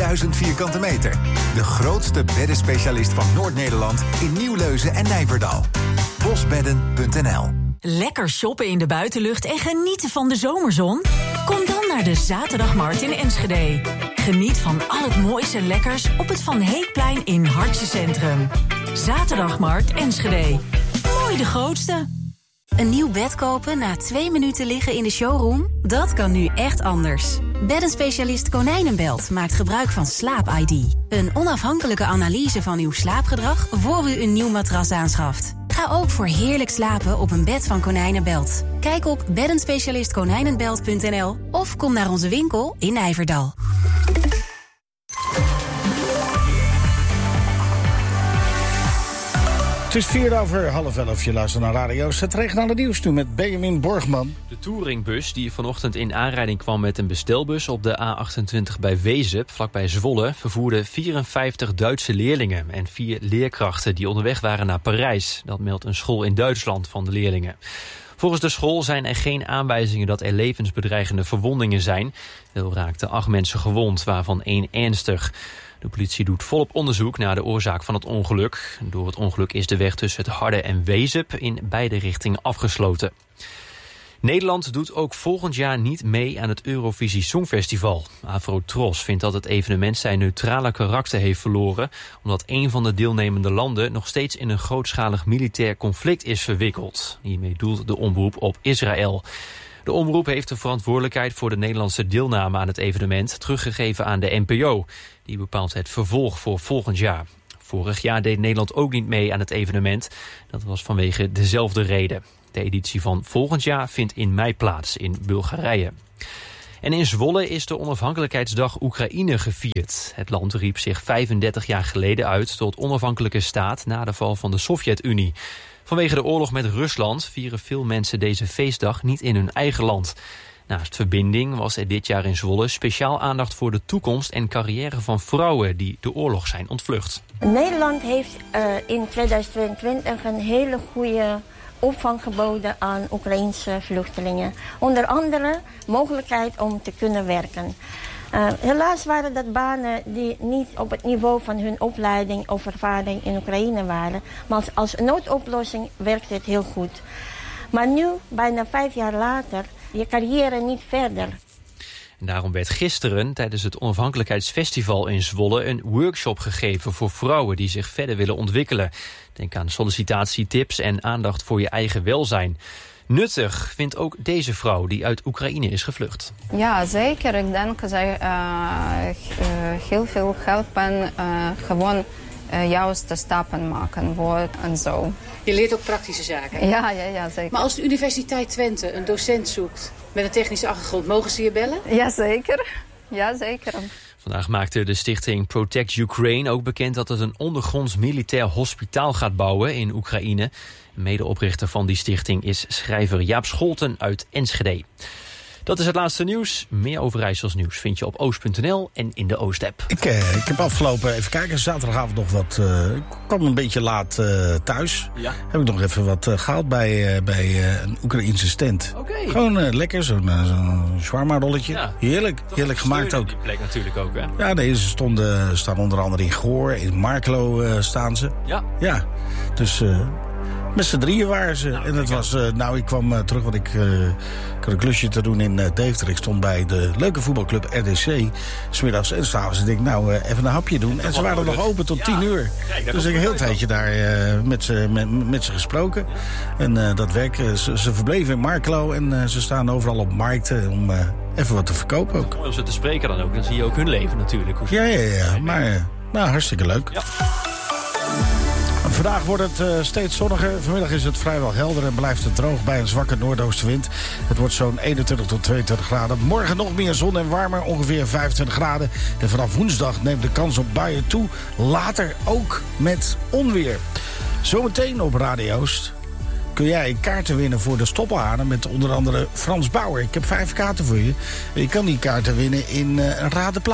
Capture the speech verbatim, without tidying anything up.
duizend vierkante meter. De grootste beddenspecialist van Noord-Nederland in Nieuwleuzen en Nijverdal. bosbedden punt n l. Lekker shoppen in de buitenlucht en genieten van de zomerzon? Kom dan naar de Zaterdagmarkt in Enschede. Geniet van al het moois en lekkers op het Van Heekplein in Hartje Centrum. Zaterdagmarkt Enschede. Mooi de grootste. Een nieuw bed kopen na twee minuten liggen in de showroom? Dat kan nu echt anders. Beddenspecialist Konijnenbelt maakt gebruik van Slaap I D. Een onafhankelijke analyse van uw slaapgedrag voor u een nieuw matras aanschaft. Ga ook voor heerlijk slapen op een bed van Konijnenbelt. Kijk op beddenspecialist konijnenbelt punt n l of kom naar onze winkel in Nijverdal. Het is vier over half elf, je luistert naar radio's. Het regionale nieuws nu met Benjamin Borgman. De touringbus die vanochtend in aanrijding kwam met een bestelbus op de A achtentwintig bij Wezep, vlakbij Zwolle, vervoerde vierenvijftig Duitse leerlingen en vier leerkrachten die onderweg waren naar Parijs. Dat meldt een school in Duitsland van de leerlingen. Volgens de school zijn er geen aanwijzingen dat er levensbedreigende verwondingen zijn. Wel raakten acht mensen gewond, waarvan één ernstig. De politie doet volop onderzoek naar de oorzaak van het ongeluk. Door het ongeluk is de weg tussen het Harde en Wezep in beide richtingen afgesloten. Nederland doet ook volgend jaar niet mee aan het Eurovisie Songfestival. Afro-Tros vindt dat het evenement zijn neutrale karakter heeft verloren, omdat een van de deelnemende landen nog steeds in een grootschalig militair conflict is verwikkeld. Hiermee doelt de omroep op Israël. De omroep heeft de verantwoordelijkheid voor de Nederlandse deelname aan het evenement teruggegeven aan de N P O. Die bepaalt het vervolg voor volgend jaar. Vorig jaar deed Nederland ook niet mee aan het evenement. Dat was vanwege dezelfde reden. De editie van volgend jaar vindt in mei plaats in Bulgarije. En in Zwolle is de onafhankelijkheidsdag Oekraïne gevierd. Het land riep zich vijfendertig jaar geleden uit tot onafhankelijke staat na de val van de Sovjet-Unie. Vanwege de oorlog met Rusland vieren veel mensen deze feestdag niet in hun eigen land. Naast verbinding was er dit jaar in Zwolle speciaal aandacht voor de toekomst en carrière van vrouwen die de oorlog zijn ontvlucht. Nederland heeft uh, in tweeduizend tweeëntwintig een hele goede opvang geboden aan Oekraïense vluchtelingen. Onder andere mogelijkheid om te kunnen werken. Uh, helaas waren dat banen die niet op het niveau van hun opleiding of ervaring in Oekraïne waren. Maar als, als noodoplossing werkt het heel goed. Maar nu, bijna vijf jaar later, je carrière niet verder. En daarom werd gisteren tijdens het Onafhankelijkheidsfestival in Zwolle een workshop gegeven voor vrouwen die zich verder willen ontwikkelen. Denk aan sollicitatietips en aandacht voor je eigen welzijn. Nuttig vindt ook deze vrouw die uit Oekraïne is gevlucht. Ja, zeker. Ik denk dat zij uh, heel veel helpen, uh, gewoon uh, juiste stappen maken wordt en zo. Je leert ook praktische zaken? Ja, ja, ja, zeker. Maar als de Universiteit Twente een docent zoekt met een technische achtergrond, mogen ze je bellen? Ja, zeker. Ja, zeker. Vandaag maakte de stichting Protect Ukraine ook bekend dat het een ondergronds militair hospitaal gaat bouwen in Oekraïne. Medeoprichter van die stichting is schrijver Jaap Scholten uit Enschede. Dat is het laatste nieuws. Meer Overijssels nieuws vind je op oost punt n l en in de Oost-app. Ik, eh, ik heb afgelopen, even kijken, zaterdagavond nog wat... Uh, ik kwam een beetje laat uh, thuis. Ja. Heb ik nog even wat uh, gehaald bij, uh, bij uh, een Oekraïense stand. Okay. Gewoon uh, lekker, zo'n uh, zo shawarma-rolletje. Ja. Heerlijk, dat heerlijk gemaakt ook. Die plek natuurlijk ook, hè? Ja, deze stonden, staan onder andere in Goor, in Marklo uh, staan ze. Ja. Ja, dus... Uh, Met z'n drieën waren ze. Nou, en het was, uh, nou, ik kwam uh, terug, want ik, uh, ik had een klusje te doen in uh, Deventer. Ik stond bij de leuke voetbalclub R D C. 's middags en 's avonds. Ik denk, nou, uh, even een hapje doen. En ze waren nog open tot ja. tien uur. Kijk, dus ik heb een heel tijdje daar uh, met ze met, met ze gesproken. En uh, dat werk, uh, ze, ze verbleven in Marklo. En uh, ze staan overal op markten om uh, even wat te verkopen ook. Mooi om ze te spreken dan ook. Dan zie je ook hun leven natuurlijk. Hoe ja, ja, ja. Maar uh, nou, hartstikke leuk. Ja. Vandaag wordt het uh, steeds zonniger. Vanmiddag is het vrijwel helder en blijft het droog bij een zwakke noordoostenwind. Het wordt zo'n eenentwintig tot tweeëntwintig graden. Morgen nog meer zon en warmer, ongeveer vijfentwintig graden. En vanaf woensdag neemt de kans op buien toe. Later ook met onweer. Zometeen op Radio Oost kun jij kaarten winnen voor de Stoppelhanen met onder andere Frans Bauer. Ik heb vijf kaarten voor je. Je kan die kaarten winnen in uh, een radenplaats.